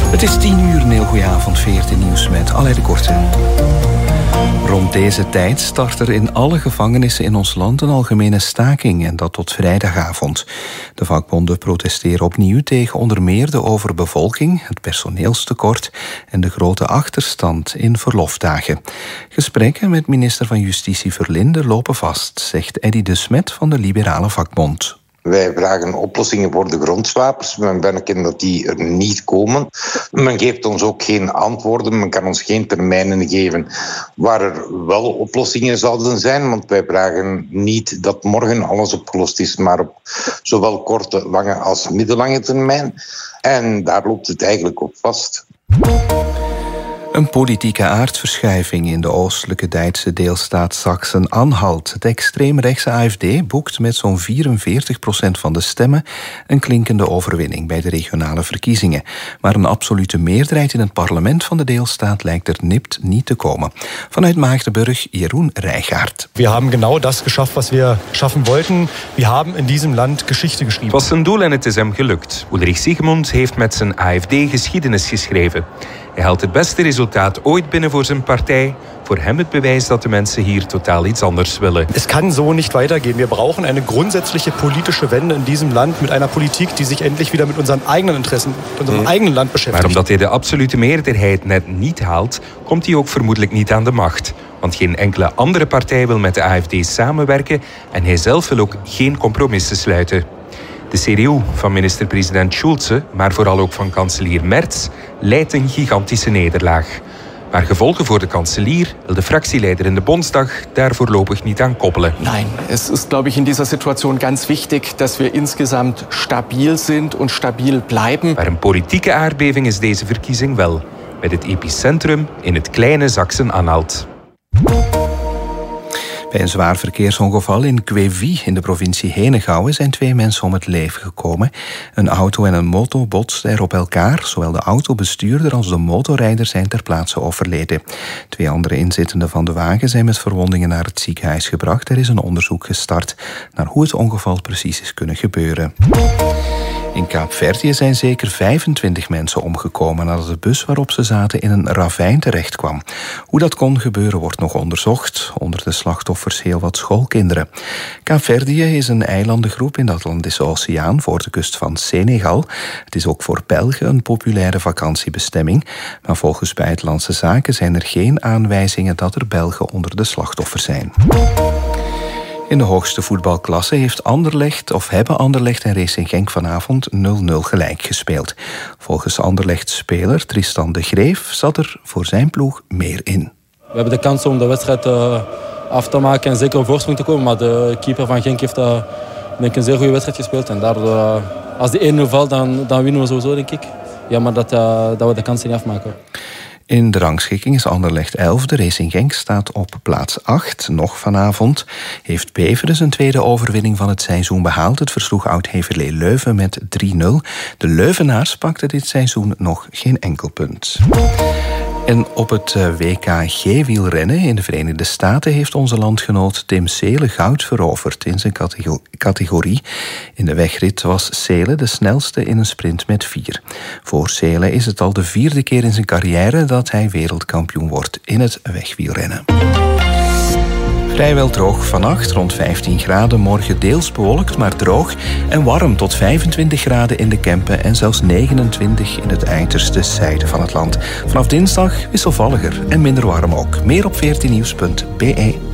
Het is 10:00, een heel goeie avond, VRT Nieuws met Alain de Korte. Rond deze tijd start er in alle gevangenissen in ons land een algemene staking en dat tot vrijdagavond. De vakbonden protesteren opnieuw tegen onder meer de overbevolking, het personeelstekort en de grote achterstand in verlofdagen. Gesprekken met minister van Justitie Verlinde lopen vast, zegt Eddy de Smet van de Liberale Vakbond. Wij vragen oplossingen voor de grondswapers. Men merken dat die er niet komen. Men geeft ons ook geen antwoorden. Men kan ons geen termijnen geven waar er wel oplossingen zouden zijn. Want wij vragen niet dat morgen alles opgelost is, maar op zowel korte, lange als middellange termijn. En daar loopt het eigenlijk op vast. Een politieke aardverschuiving in de oostelijke Duitse deelstaat Sachsen-Anhalt. Het extreemrechtse AfD boekt met zo'n 44% van de stemmen een klinkende overwinning bij de regionale verkiezingen. Maar een absolute meerderheid in het parlement van de deelstaat lijkt er nipt niet te komen. Vanuit Maagdenburg, Jeroen Rijgaard. We hebben genau das geschafft wat we schaffen wollten. We hebben in diesem Land Geschichte geschreven. Het was zijn doel en het is hem gelukt. Ulrich Siegmund heeft met zijn AfD geschiedenis geschreven. Hij haalt het beste resultaat ooit binnen voor zijn partij. Voor hem het bewijs dat de mensen hier totaal iets anders willen. Es kann so nicht weitergehen. Wir brauchen eine grundsätzliche politische Wende in diesem Land mit einer Politik, die sich endlich wieder mit unseren eigenen Interessen, mit unserem eigenen Land beschäftigt. Maar omdat hij de absolute meerderheid net niet haalt, komt hij ook vermoedelijk niet aan de macht. Want geen enkele andere partij wil met de AfD samenwerken en hij zelf wil ook geen compromissen sluiten. De CDU van minister-president Schulze, maar vooral ook van kanselier Merz, leidt een gigantische nederlaag. Maar gevolgen voor de kanselier wil de fractieleider in de Bondsdag daar voorlopig niet aan koppelen. Nein, es ist, glaube ich, in dieser Situation ganz wichtig, dass wir insgesamt stabil sind und stabil bleiben. Maar een politieke aardbeving is deze verkiezing wel, met het epicentrum in het kleine Sachsen-Anhalt. Bij een zwaar verkeersongeval in Quevy in de provincie Henegouwen zijn 2 mensen om het leven gekomen. Een auto en een moto botsten er op elkaar. Zowel de autobestuurder als de motorrijder zijn ter plaatse overleden. 2 andere inzittenden van de wagen zijn met verwondingen naar het ziekenhuis gebracht. Er is een onderzoek gestart naar hoe het ongeval precies is kunnen gebeuren. In Kaapverdië zijn zeker 25 mensen omgekomen nadat de bus waarop ze zaten in een ravijn terecht kwam. Hoe dat kon gebeuren wordt nog onderzocht. Onder de slachtoffers heel wat schoolkinderen. Kaapverdië is een eilandengroep in de Atlantische Oceaan voor de kust van Senegal. Het is ook voor Belgen een populaire vakantiebestemming. Maar volgens Buitenlandse Zaken zijn er geen aanwijzingen dat er Belgen onder de slachtoffers zijn. In de hoogste voetbalklasse hebben Anderlecht en Racing Genk vanavond 0-0 gelijk gespeeld. Volgens Anderlecht-speler Tristan de Greef zat er voor zijn ploeg meer in. We hebben de kans om de wedstrijd af te maken en zeker op voorsprong te komen. Maar de keeper van Genk heeft denk ik een zeer goede wedstrijd gespeeld. En daardoor, als die 1-0 valt, dan winnen we sowieso, denk ik. Ja, maar dat we de kansen niet afmaken. In de rangschikking is Anderlecht 11e. Racing Genk staat op plaats 8. Nog vanavond heeft Beveren zijn tweede overwinning van het seizoen behaald. Het versloeg Oud-Heverlee Leuven met 3-0. De Leuvenaars pakten dit seizoen nog geen enkel punt. En op het WK G-wielrennen in de Verenigde Staten heeft onze landgenoot Tim Seelen goud veroverd in zijn categorie. In de wegrit was Seelen de snelste in een sprint met 4. Voor Seelen is het al de 4e keer in zijn carrière dat hij wereldkampioen wordt in het wegwielrennen. Vrijwel droog vannacht, rond 15 graden. Morgen deels bewolkt, maar droog en warm tot 25 graden in de Kempen en zelfs 29 in het uiterste zuiden van het land. Vanaf dinsdag wisselvalliger en minder warm ook. Meer op 14nieuws.be.